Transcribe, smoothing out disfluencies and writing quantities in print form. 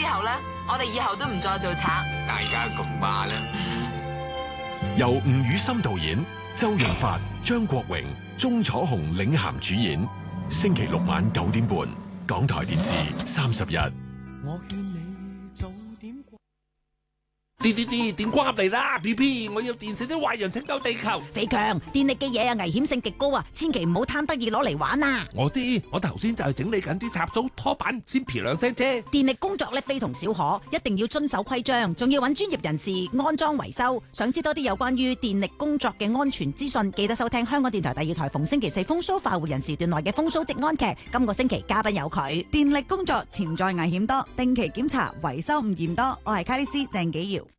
後呢，我哋以後都唔再做賊。 大家共話啦。 由吳宇森導演，周潤發、張國榮、鐘楚紅領銜主演，星期六晚9點半，港台電視30日。 我勸你早點過。 電光入嚟啦 ！B， 我要電死啲壞人拯救地球。 肥強，電力嘅嘢啊，危險性極高啊，千祈唔好貪得意攞嚟玩啊！ 我知，我頭先就係整理緊啲插蘇拖板，先皮兩聲啫。 電力工作咧非同小可，一定要遵守規章，仲要揾專業人士安裝維修。想知多啲有關於電力工作嘅安全資訊，記得收聽香港電台第2台逢星期4風騷快活人時段內嘅風騷職安劇。今個星期嘉賓有佢。 電力工作潛在危險多，定期檢查維修唔嫌多。我係卡里斯鄭紀瑤。